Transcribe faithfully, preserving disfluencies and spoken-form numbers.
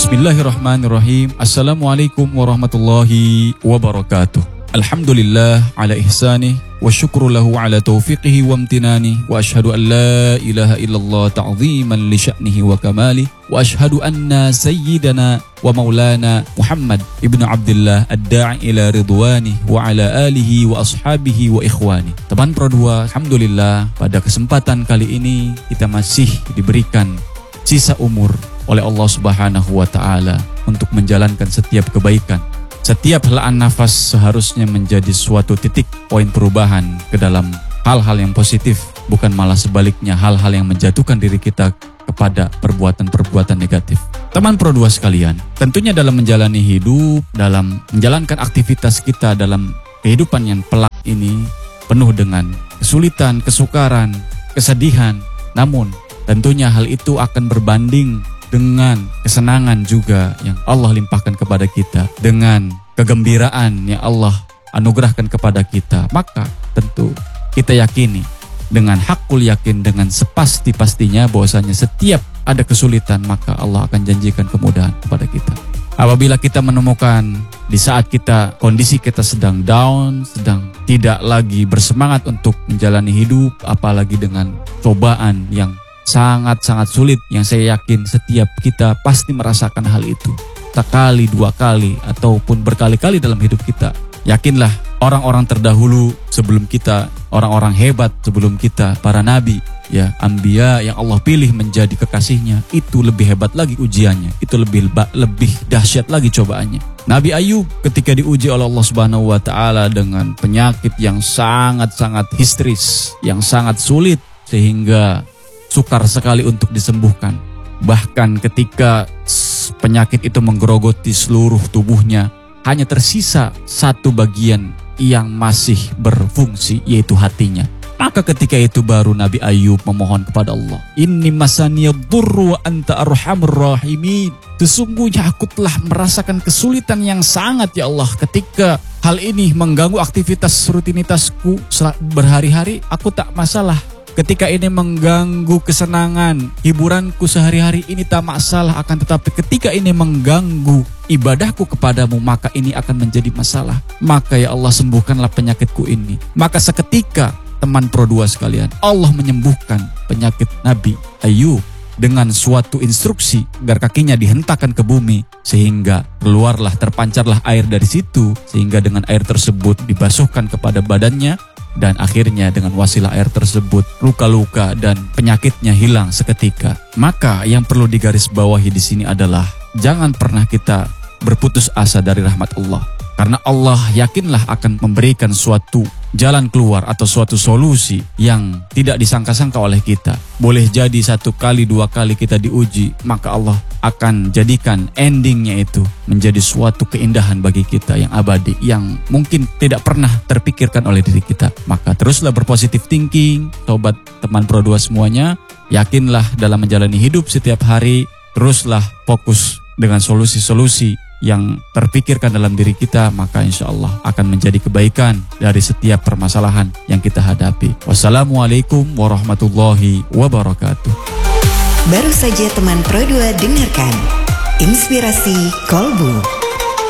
Bismillahirrahmanirrahim. Assalamualaikum warahmatullahi wabarakatuh. Alhamdulillah ala ihsanih wa syukru lahu ala taufiqihi wa amtinani wa ashhadu an la ilaha illallah ta'ziman li sya'nihi wa kamali wa ashhadu anna sayyidana wa maulana Muhammad ibnu Abdullah ad-da'i ila ridwani wa ala alihi wa ashabihi wa ikhwani. Teman Pro dua, alhamdulillah pada kesempatan kali ini kita masih diberikan sisa umur oleh Allah Subhanahu wa taala untuk menjalankan setiap kebaikan. Setiap helaan nafas seharusnya menjadi suatu titik poin perubahan ke dalam hal-hal yang positif, bukan malah sebaliknya hal-hal yang menjatuhkan diri kita kepada perbuatan-perbuatan negatif. Teman Pro dua sekalian, tentunya dalam menjalani hidup, dalam menjalankan aktivitas kita dalam kehidupan yang pelak ini penuh dengan kesulitan, kesukaran, kesedihan. Namun tentunya hal itu akan berbanding dengan kesenangan juga yang Allah limpahkan kepada kita, dengan kegembiraan yang Allah anugerahkan kepada kita. Maka tentu kita yakini dengan hakul yakin, dengan sepasti-pastinya bahwasanya setiap ada kesulitan maka Allah akan janjikan kemudahan kepada kita. Apabila kita menemukan di saat kita kondisi kita sedang down, sedang tidak lagi bersemangat untuk menjalani hidup, apalagi dengan cobaan yang sangat-sangat sulit, yang saya yakin setiap kita pasti merasakan hal itu sekali, dua kali, ataupun berkali-kali dalam hidup kita. Yakinlah orang-orang terdahulu sebelum kita, orang-orang hebat sebelum kita, para nabi, ya, anbiya yang Allah pilih menjadi kekasihnya, itu lebih hebat lagi ujiannya, itu lebih lebih dahsyat lagi cobaannya. Nabi Ayub ketika diuji oleh Allah Subhanahu wa taala dengan penyakit yang sangat-sangat histeris, yang sangat sulit sehingga sukar sekali untuk disembuhkan. Bahkan ketika penyakit itu menggerogoti seluruh tubuhnya, hanya tersisa satu bagian yang masih berfungsi, yaitu hatinya. Maka ketika itu baru Nabi Ayub memohon kepada Allah, Inni masaniyadurru wa anta arhamur rahimin. Sesungguhnya aku telah merasakan kesulitan yang sangat ya Allah, ketika hal ini mengganggu aktivitas rutinitasku berhari-hari. Aku tak masalah. Ketika ini mengganggu kesenangan, hiburanku sehari-hari, ini tak masalah. Akan tetapi ketika ini mengganggu ibadahku kepadamu, maka ini akan menjadi masalah. Maka ya Allah, sembuhkanlah penyakitku ini. Maka seketika teman Pro dua sekalian, Allah menyembuhkan penyakit Nabi Ayub dengan suatu instruksi agar kakinya dihentakkan ke bumi, sehingga keluarlah, terpancarlah air dari situ, sehingga dengan air tersebut dibasuhkan kepada badannya. Dan akhirnya dengan wasilah air tersebut luka-luka dan penyakitnya hilang seketika. Maka yang perlu digarisbawahi di sini adalah jangan pernah kita berputus asa dari rahmat Allah. Karena Allah yakinlah akan memberikan suatu jalan keluar atau suatu solusi yang tidak disangka-sangka oleh kita. Boleh jadi satu kali, dua kali kita diuji, maka Allah akan jadikan endingnya itu menjadi suatu keindahan bagi kita yang abadi, yang mungkin tidak pernah terpikirkan oleh diri kita. Maka teruslah berpositif thinking, sobat teman Pro dua semuanya. Yakinlah dalam menjalani hidup setiap hari, teruslah fokus dengan solusi-solusi yang terpikirkan dalam diri kita, maka insya Allah akan menjadi kebaikan dari setiap permasalahan yang kita hadapi. Wassalamualaikum warahmatullahi wabarakatuh. Baru saja teman Pro dua dengarkan Inspirasi Kolbu.